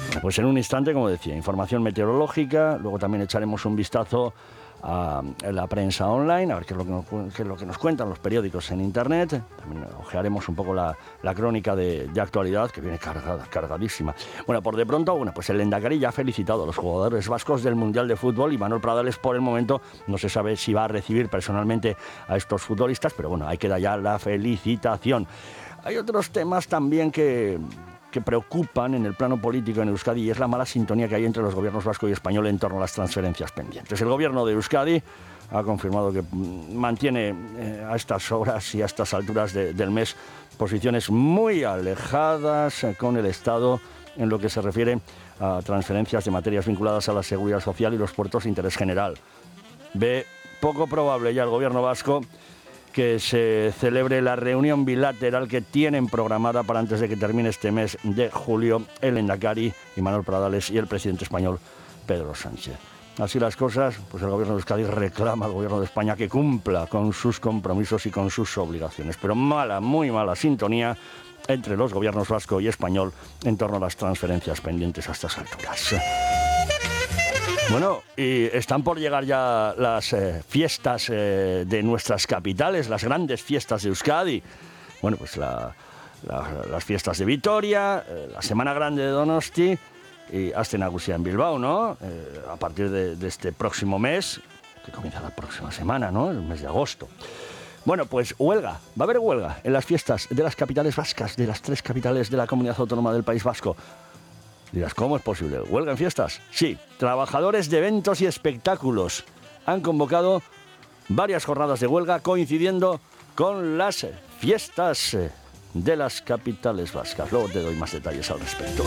Pues en un instante, como decía, información meteorológica, luego también echaremos un vistazo a la prensa online, a ver qué es lo que nos cuentan los periódicos en internet. También ojearemos un poco la crónica de actualidad, que viene cargadísima. Bueno, por de pronto, pues el Lehendakari ya ha felicitado a los jugadores vascos del Mundial de Fútbol, y Manuel Pradales por el momento no se sabe si va a recibir personalmente a estos futbolistas, pero bueno, ahí queda ya la felicitación. Hay otros temas también que preocupan en el plano político en Euskadi, y es la mala sintonía que hay entre los gobiernos vasco y español en torno a las transferencias pendientes. El gobierno de Euskadi ha confirmado que mantiene a estas horas y a estas alturas del mes posiciones muy alejadas con el Estado en lo que se refiere a transferencias de materias vinculadas a la seguridad social y los puertos de interés general. Ve poco probable ya el gobierno vasco que se celebre la reunión bilateral que tienen programada para antes de que termine este mes de julio el Lehendakari y Manuel Pradales y el presidente español Pedro Sánchez. Así las cosas, pues el gobierno de Euskadi reclama al gobierno de España que cumpla con sus compromisos y con sus obligaciones. Pero muy mala sintonía entre los gobiernos vasco y español en torno a las transferencias pendientes a estas alturas. Bueno, y están por llegar ya las fiestas de nuestras capitales, las grandes fiestas de Euskadi. Bueno, pues las fiestas de Vitoria, la Semana Grande de Donosti y Aste Nagusia en Bilbao, ¿no? A partir de este próximo mes, que comienza la próxima semana, ¿no? El mes de agosto. Bueno, pues huelga, va a haber huelga en las fiestas de las capitales vascas, de las 3 capitales de la Comunidad Autónoma del País Vasco. Dirás, ¿cómo es posible? ¿Huelga en fiestas? Sí, trabajadores de eventos y espectáculos han convocado varias jornadas de huelga coincidiendo con las fiestas de las capitales vascas. Luego te doy más detalles al respecto.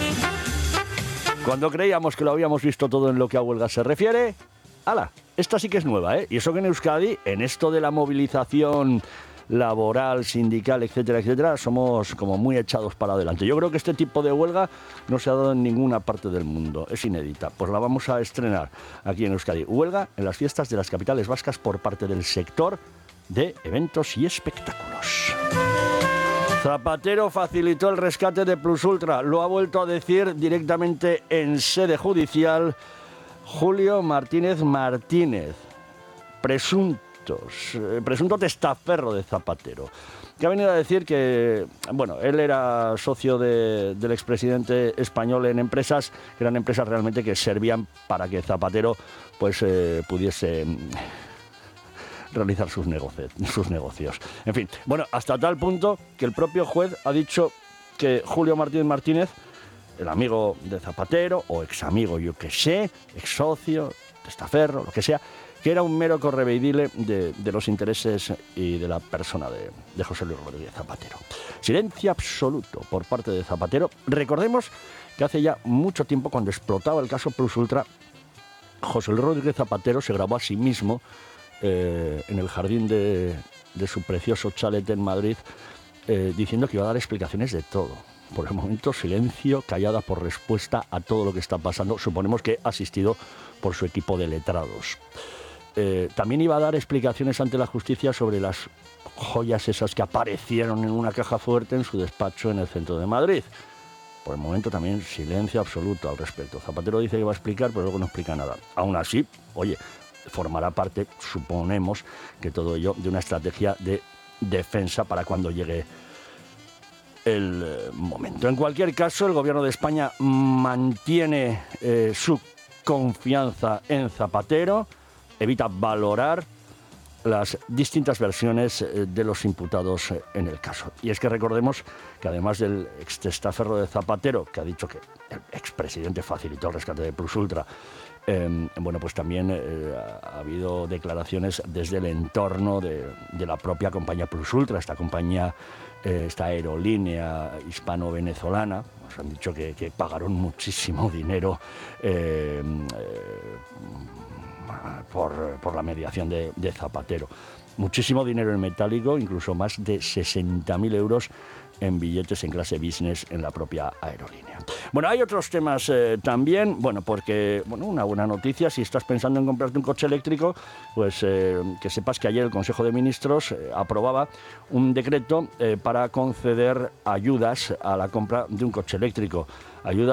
Cuando creíamos que lo habíamos visto todo en lo que a huelga se refiere, ¡hala! Esta sí que es nueva, ¿eh? Y eso que en Euskadi, en esto de la movilización laboral, sindical, etcétera, etcétera, somos como muy echados para adelante. Yo creo que este tipo de huelga no se ha dado en ninguna parte del mundo, es inédita. Pues la vamos a estrenar aquí en Euskadi. Huelga en las fiestas de las capitales vascas por parte del sector de eventos y espectáculos. Zapatero facilitó el rescate de Plus Ultra, lo ha vuelto a decir directamente en sede judicial Julio Martínez Martínez, presunto testaferro de Zapatero, que ha venido a decir que, bueno, él era socio del expresidente español en empresas, que eran empresas realmente que servían para que Zapatero pues pudiese realizar sus negocios. En fin, bueno, hasta tal punto que el propio juez ha dicho que Julio Martínez Martínez, el amigo de Zapatero, o ex amigo, yo que sé, ex socio, testaferro, lo que sea, que era un mero correveidile de los intereses y de la persona de José Luis Rodríguez Zapatero. Silencio absoluto por parte de Zapatero. Recordemos que hace ya mucho tiempo, cuando explotaba el caso Plus Ultra, José Luis Rodríguez Zapatero se grabó a sí mismo en el jardín de su precioso chalet en Madrid, diciendo que iba a dar explicaciones de todo. Por el momento, silencio, callada por respuesta a todo lo que está pasando. Suponemos que asistido por su equipo de letrados. También iba a dar explicaciones ante la justicia sobre las joyas esas que aparecieron en una caja fuerte en su despacho en el centro de Madrid. Por el momento también silencio absoluto al respecto. Zapatero dice que va a explicar, pero luego no explica nada. Aún así, oye, formará parte, suponemos, que todo ello de una estrategia de defensa para cuando llegue el momento. En cualquier caso, el gobierno de España mantiene su confianza en Zapatero, evita valorar las distintas versiones de los imputados en el caso. Y es que recordemos que además del extestaferro de Zapatero, que ha dicho que el expresidente facilitó el rescate de Plus Ultra, bueno, pues también ha habido declaraciones desde el entorno de la propia compañía Plus Ultra, esta compañía, esta aerolínea hispano-venezolana. Nos han dicho que pagaron muchísimo dinero por la mediación de Zapatero. Muchísimo dinero en metálico, incluso más de 60.000 euros en billetes en clase business en la propia aerolínea. Bueno, hay otros temas también, bueno, porque, bueno, una buena noticia, si estás pensando en comprarte un coche eléctrico, pues que sepas que ayer el Consejo de Ministros aprobaba un decreto para conceder ayudas a la compra de un coche eléctrico. Ayudas